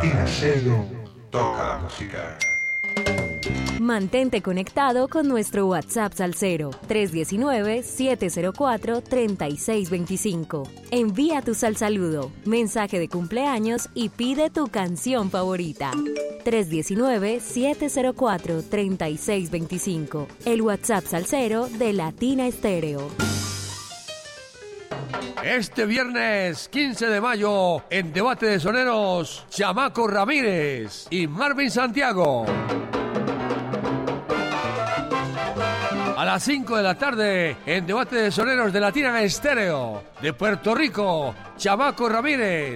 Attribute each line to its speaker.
Speaker 1: Latina Estéreo toca la música.
Speaker 2: Mantente conectado con nuestro WhatsApp Salsero 319-704-3625. Envía tu salsaludo, mensaje de cumpleaños y pide tu canción favorita. 319-704-3625. El WhatsApp Salsero de Latina Estéreo.
Speaker 3: Este viernes 15 de mayo, en Debate de Soneros, Chamaco Ramírez y Marvin Santiago. A las 5 de la tarde, en Debate de Soneros de Latina Estéreo, de Puerto Rico, Chamaco Ramírez.